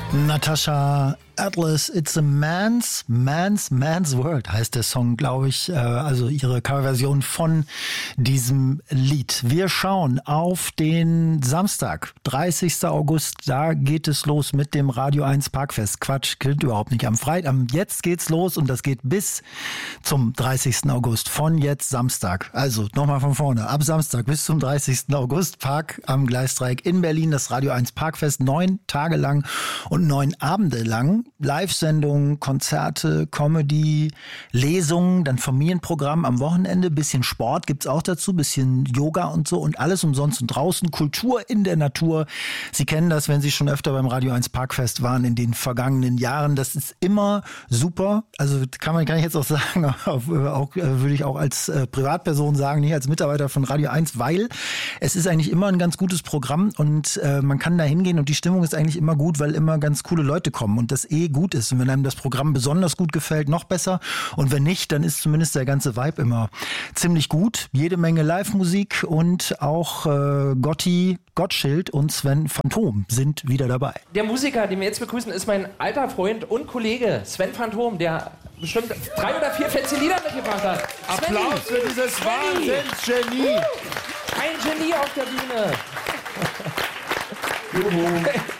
Natasha Atlas, It's a Man's World heißt der Song, glaube ich, also ihre Coverversion von diesem Lied. Wir schauen auf den Samstag, 30. August, da geht es los mit dem Radio 1 Parkfest. Quatsch, gilt überhaupt nicht. Am Freitag, jetzt geht's los und das geht bis zum 30. August, von jetzt Samstag. Also nochmal von vorne, ab Samstag bis zum 30. August, Park am Gleisdreieck in Berlin, das Radio 1 Parkfest, 9 Tage lang und 9 Abende lang. Live-Sendungen, Konzerte, Comedy, Lesungen, dann Familienprogramm am Wochenende, bisschen Sport gibt's auch dazu, bisschen Yoga und so und alles umsonst und draußen, Kultur in der Natur. Sie kennen das, wenn Sie schon öfter beim Radio 1 Parkfest waren in den vergangenen Jahren. Das ist immer super. Also kann ich jetzt auch sagen, würde ich auch als Privatperson sagen, nicht als Mitarbeiter von Radio 1, weil es ist eigentlich immer ein ganz gutes Programm und man kann da hingehen und die Stimmung ist eigentlich immer gut, weil immer ganz coole Leute kommen und das gut ist. Und wenn einem das Programm besonders gut gefällt, noch besser. Und wenn nicht, dann ist zumindest der ganze Vibe immer ziemlich gut. Jede Menge Live-Musik und auch Gotti, Gottschild und Sven Phantom sind wieder dabei. Der Musiker, den wir jetzt begrüßen, ist mein alter Freund und Kollege Sven Phantom, der bestimmt 3 oder 4 fette Lieder mitgebracht hat. Applaus für dieses Wahnsinns-Genie. Ein Genie auf der Bühne.